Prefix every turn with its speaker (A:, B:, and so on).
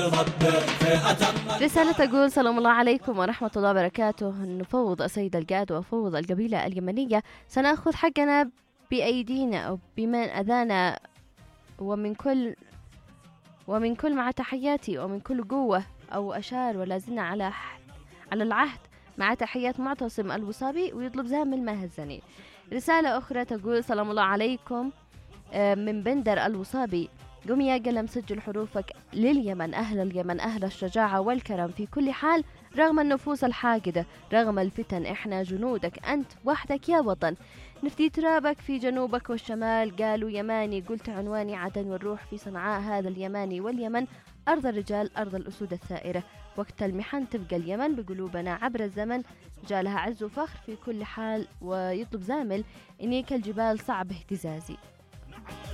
A: رسالة تقول: سلام الله عليكم ورحمة الله وبركاته. نفوض السيد القائد وأفوض القبيلة اليمنية، سنأخذ حقنا بأيدينا أو بمن أذانا، ومن كل مع تحياتي ومن كل قوة أو أشار، ولا زلنا على العهد، مع تحيات معتصم الوصابي، ويطلب زامل ما هزني. رسالة أخرى تقول: سلام الله عليكم من بندر الوصابي. قم يا قلم سجل حروفك لليمن، أهل اليمن أهل الشجاعة والكرم في كل حال، رغم النفوس الحاقدة، رغم الفتن، إحنا جنودك، أنت وحدك يا وطن، نفدي ترابك في جنوبك والشمال. قالوا يماني، قلت عنواني عدن، والروح في صنعاء، هذا اليماني واليمن أرض الرجال، أرض الأسود الثائرة، وقت المحن تبقى اليمن بقلوبنا عبر الزمن، جالها عز وفخر في كل حال. ويطلب زامل: إنيك الجبال صعب اهتزازي.